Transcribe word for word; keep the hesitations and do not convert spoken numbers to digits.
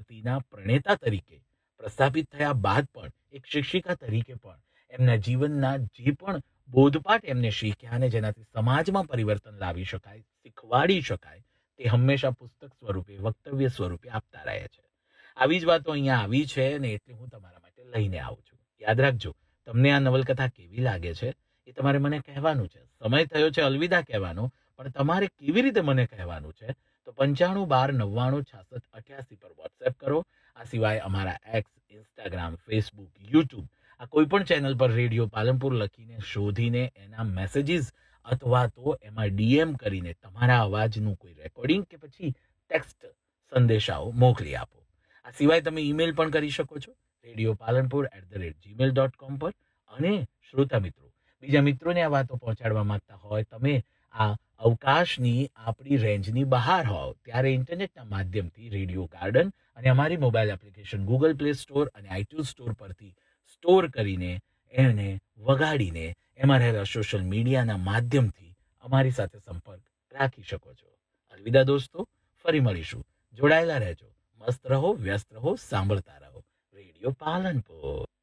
પતિના પ્રણેતા તરીકે પ્રસ્થાપિત થયા બાદ પણ એક શિક્ષિકા તરીકે પણ એમના જીવનના જે પણ બોધપાઠ એમને શીખ્યા અને જેનાથી સમાજમાં પરિવર્તન લાવી શકાય, શીખવાડી શકાય, તે હંમેશા પુસ્તક સ્વરૂપે, વક્તવ્ય સ્વરૂપે આપતા રહે છે. આવી જ વાતો અહીંયા આવી છે અને એટલે હું તમારા માટે લઈને આવું છું. યાદ રાખજો, તમને આ નવલકથા કેવી લાગે છે એ તમારે મને કહેવાનું છે. સમય થયો છે અલવિદા કહેવાનો, પણ તમારે કેવી રીતે મને કહેવાનું છે તો પંચાણું બાર નવ્વાણું છાસઠ અઠ્યાસી પર વોટ્સએપ કરો. આ સિવાય અમારા એક્સ, ઇન્સ્ટાગ્રામ, ફેસબુક, યુટ્યુબ આ કોઈ પણ ચેનલ પર રેડિયો પાલનપુર લખીને શોધીને એના મેસેજીસ અથવા તો એમાં ડીએમ કરીને તમારા અવાજનું કોઈ રેકોર્ડિંગ કે પછી ટેક્સ્ટ સંદેશાઓ મોકલી આપો. આ સિવાય તમે ઈમેલ પણ કરી શકો છો radio Palanpur at the rate Gmail dot com પર. અને શ્રોતા મિત્રો, બીજા મિત્રોને આ વાતો પહોંચાડવા માંગતા હોય, તમે આ અવકાશની આપણી રેન્જની બહાર હોવ, ત્યારે ઇન્ટરનેટના માધ્યમથી રેડિયો ગાર્ડન અને અમારી mobile application Google play store અને આઈટ્યુન સ્ટોર પરથી સ્ટોર કરીને એને વગાડીને એમાં રહેલા સોશિયલ મીડિયાના માધ્યમથી અમારી સાથે સંપર્ક રાખી શકો છો. અલવિદા દોસ્તો, ફરી મળીશું. જોડાયેલા રહેજો. મસ્ત રહો, વ્યસ્ત રહો, સાંભળતા રહો રેડિયો પાલનપુર.